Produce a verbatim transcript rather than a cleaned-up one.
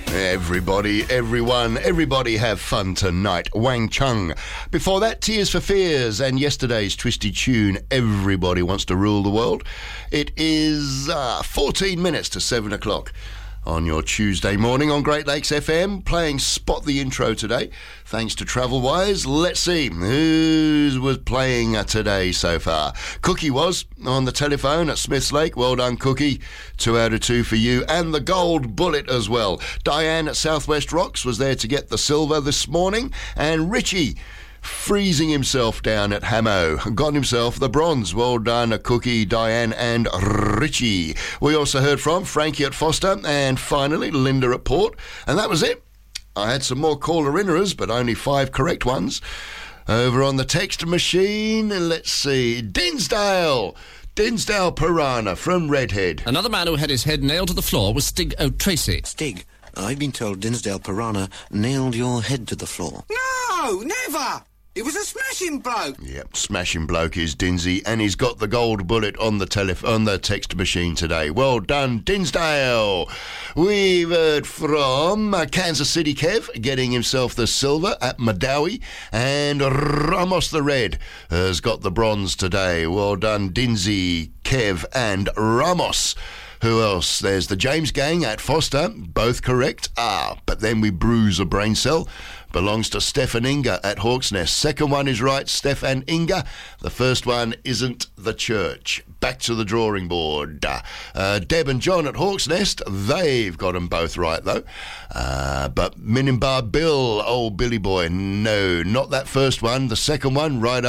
Everybody, everyone, everybody have fun tonight. Wang Chung. Before that, Tears for Fears and yesterday's twisty tune, Everybody Wants to Rule the World. It is uh, fourteen minutes to seven o'clock on your Tuesday morning on Great Lakes F M, playing Spot the Intro today, thanks to Travelwise. Let's see who was playing today so far. Cookie was on the telephone at Smiths Lake. Well done, Cookie. Two out of two for you. And the gold bullet as well. Diane at Southwest Rocks was there to get the silver this morning. And Richie, freezing himself down at Hamo, got himself the bronze. Well done, Cookie, Diane and Richie. We also heard from Frankie at Foster and finally Linda at Port. And that was it. I had some more caller-inners, but only five correct ones. Over on the text machine, let's see, Dinsdale. Dinsdale Piranha from Redhead. Another man who had his head nailed to the floor was Stig O'Tracy. Stig, I've been told Dinsdale Piranha nailed your head to the floor. No, never! He was a smashing bloke. Yep, smashing bloke is Dinsey, and he's got the gold bullet on the telef- on the text machine today. Well done, Dinsdale. We've heard from uh, Kansas City Kev, getting himself the silver at Madawi, and Ramos the Red has got the bronze today. Well done, Dinsey, Kev, and Ramos. Who else? There's the James Gang at Foster, both correct. Ah, but then we bruise a brain cell. Belongs to Steph and Inga at Hawks Nest. Second one is right, Steph and Inga. The first one isn't the church. Back to the drawing board. Uh, Deb and John at Hawks Nest, they've got them both right, though. Uh, but Minimbar Bill, old Billy boy, no, not that first one. The second one, right